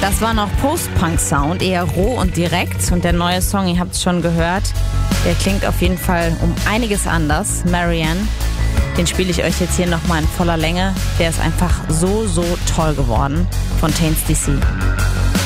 Das war noch Post-Punk-Sound, eher roh und direkt. Und der neue Song, ihr habt es schon gehört, der klingt auf jeden Fall um einiges anders. Marianne, den spiele ich euch jetzt hier nochmal in voller Länge. Der ist einfach so toll geworden. Fontaines DC.